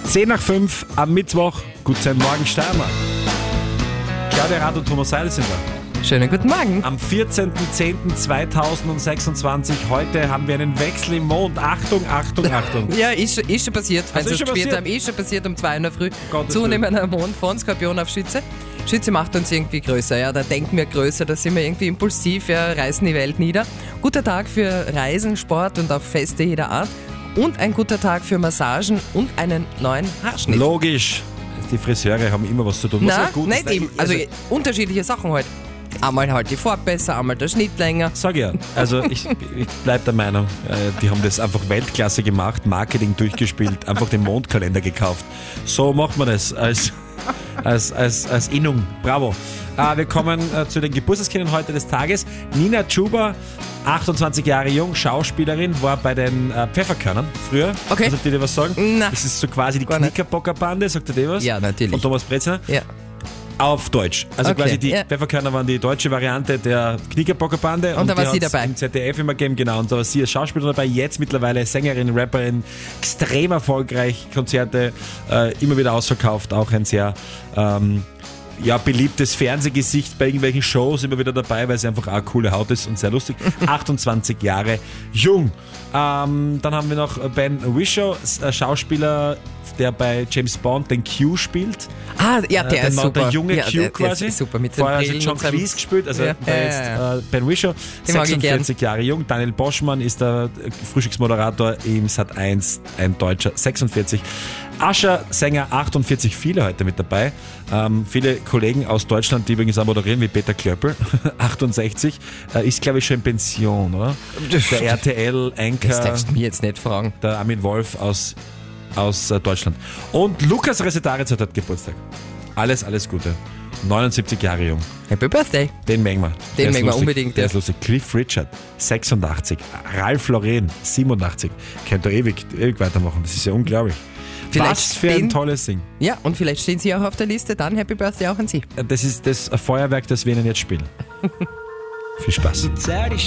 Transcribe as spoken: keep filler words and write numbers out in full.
zehn nach fünf am Mittwoch. Guten Morgen, Steiermark. Claudia Rath und Thomas Seidel sind da. Schönen guten Morgen. Am vierzehnten zehnten zweitausendsechsundzwanzig, heute haben wir einen Wechsel im Mond. Achtung, Achtung, Achtung. Ja, ist, schon- ist schon passiert. Wenn Also Sie ist es schon gespielt passiert? haben, ist schon passiert um zwei in der Früh. Gottes Zunehmender Mond von Skorpion auf Schütze. Schütze macht uns irgendwie größer, ja, da denken wir größer, da sind wir irgendwie impulsiv, ja, reißen die Welt nieder. Guter Tag für Reisen, Sport und auch Feste jeder Art. Und ein guter Tag für Massagen und einen neuen Haarschnitt. Logisch. Die Friseure haben immer was zu tun. Was Na, ja gut nicht ist. eben. Also unterschiedliche Sachen halt. Einmal halt die Farbe besser, einmal der Schnitt länger. Sag ja, also ich, ich bleib der Meinung, äh, die haben das einfach Weltklasse gemacht, Marketing durchgespielt, einfach den Mondkalender gekauft. So macht man das als, als, als, als Innung. Bravo. Äh, wir kommen äh, zu den Geburtstagskindern heute des Tages. Nina Chuba, achtundzwanzig Jahre jung, Schauspielerin, war bei den äh, Pfefferkörnern früher. Okay. Also, die dir was sagen? Na. Das ist so quasi die Gar nicht. Knickerbockerbande, sagt ihr dir was? Ja, natürlich. Von Thomas Brezner. Ja. Auf Deutsch. Also Okay, quasi die ja. Pfefferkörner waren die deutsche Variante der Knickerbockerbande. Und da war die sie hat's dabei. Im Z D F immer gegeben, genau. Und da war sie als Schauspielerin dabei. Jetzt mittlerweile Sängerin, Rapperin, extrem erfolgreich. Konzerte äh, immer wieder ausverkauft. Auch ein sehr ähm, ja, beliebtes Fernsehgesicht bei irgendwelchen Shows immer wieder dabei, weil sie einfach auch eine coole Haut ist und sehr lustig. achtundzwanzig Jahre jung. Ähm, dann haben wir noch Ben Whishaw, äh, Schauspieler, der bei James Bond den Q spielt. Ah, ja, der Äh, ist der, super. der junge ja, Q der, der quasi. ist super mit den Vorher hat Brillen John und seinem- Cleese gespielt, also Ja, da ja, jetzt ja, äh, Ben Whishaw, Den mag ich sechsundvierzig Jahre jung. Daniel Boschmann ist der Frühstücksmoderator im Sat eins, ein Deutscher, sechsundvierzig. Ascher, Sänger, achtundvierzig, viele heute mit dabei. Ähm, viele Kollegen aus Deutschland, die übrigens auch moderieren, wie Peter Klöppel, achtundsechzig, äh, ist glaube ich schon in Pension, oder? Der R T Das L-Anchor, darfst du mir jetzt nicht fragen. der Armin Wolf aus, aus äh, Deutschland. Und Lukas Resetaritz hat Geburtstag. Alles, alles Gute. neunundsiebzig Jahre jung. Happy Birthday. Den mögen wir. Der ist mögen wir lustig. unbedingt, Der ja. ist lustig. Cliff Richard, sechsundachtzig. Ralph Lauren, siebenundachtzig. Könnt ihr ewig, ewig weitermachen. Das ist ja unglaublich. Vielleicht Was für ein stehen- tolles Ding. Ja, und vielleicht stehen Sie auch auf der Liste, dann Happy Birthday auch an Sie. Das ist das Feuerwerk, das wir Ihnen jetzt spielen. Viel Spaß.